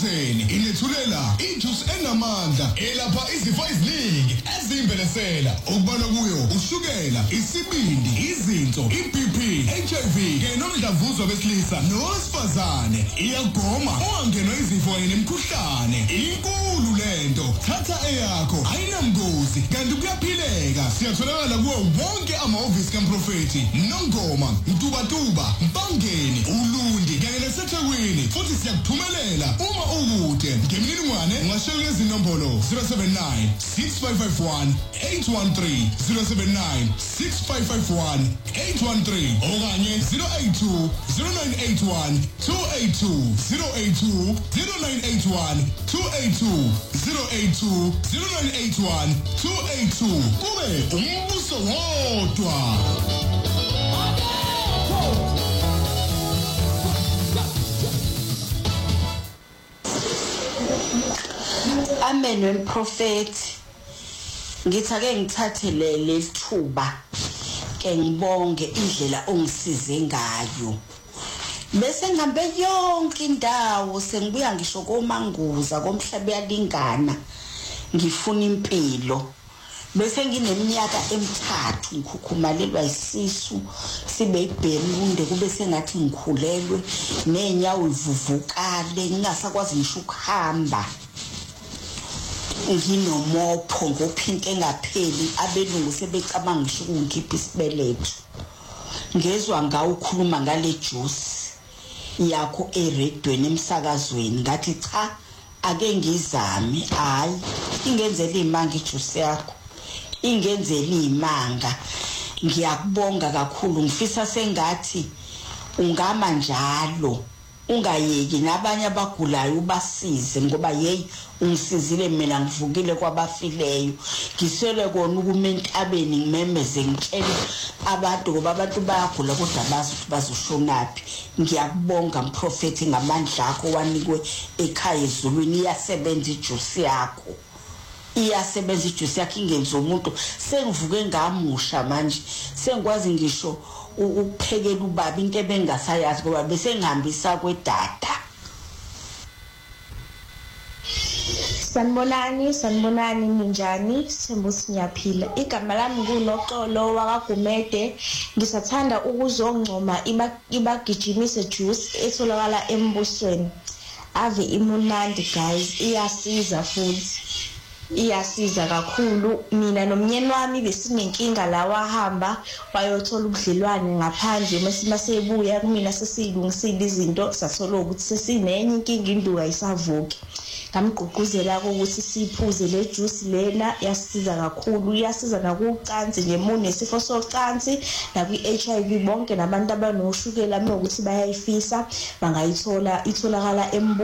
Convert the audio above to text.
Protein inethulela ijuice enamandla elapha izifo eziningi ezimbelesela okubalwa kuyo ushukela, isibindi, izinso, iBP, HIV kanye nomdlavuza besilisa nowesifazane. Iyagoma ungangenwa izifo nemikhuhlane. Inkulu lento. Thatha eyakho ayinamgozi kanti kuyaphileka. Siyatholakala kuwo wonke amahhovisi kaMprofeti Nongoma, Mtubatuba, Mpangeni, Ulundi kanye naseThekwini. Futhi siyakuthumelela uma ukude. Ngemininingwane ungashayela izinombolo 079 6551 813 079 6551 813 okanye 082 0981 282 082 0981 282 082 0981 282 kube umbuso wodwa. Amen wemprofeti. Ngithi ake ngithathe lesithuba ke ngibonge indlela ongisize ngayo. Bese ngihambe yonke indawo sengibuya ngisho koManguza komhlaba yalingana ngifuna impilo. Bese ngineminyaka emithathu ngikhukhumalelwa isisu sibe ibhelunde kube sengathi ngikhulelwe nenyawo ivuvukale ngingasakwazi ngisho ukuhamba. Nginomopho ngophinto engapheli abelungu sebecabanga ngisho ukungikhipha isibeletho. Ngezwe ngawo ukhuluma ngale juice yakho eredweni emsakazweni ngathi cha ake ngizame. Hayi ingenzela imanga ijuice yakho, ingenzela imanga. Ngiyakubonga kakhulu. Ngifisa sengathi ungama njalo ungayeki nabanye abagulayo ubasize ngoba hey ungisizile mina ngivukile kwabafileyo. Ngisele kona ukuma entabeni ngimemeze ngitshele abantu ngoba abantu bayagula kodwa bazi ukuthi bazoshonaphi. Ngiyakubonga Mprofeti ngamandla akho wanikwe ekhaya ezulwini. Iyasebenza ijuice yakho, iyasebenza ijuice yakho ingenza umuntu. Sengivuke ngamusha manje sengikwazi ngisho ukuphekela ubaba into ebengasayazi ngoba bese ngihambisa kwedada. Sanibonani ninjani? Sithembusi ngiyaphila. Igama lami nguNoxolo wakwaGumede. Ngisathanda ukuzongcoma ibagijimise juice etholakala embusweni. Ave imunandi guys, iyasiza futhi. Iyasiza kakhulu. Mina nomnyeni wami besinenkinga la wahamba wayothola ubudlelwane ngaphandle masibuya kumina sesilungisile izinto sathola ukuthi sesinenye inkinga induka ayisavuki. Ngamgqugquzela ukuthi siphuze le juice lena yasiza kakhulu. Iyasiza nakucansi nje munesifo socansi nakwi HIV bonke nabantu abanoshukela ukuthi bayayifisa bangayithola. Itholakala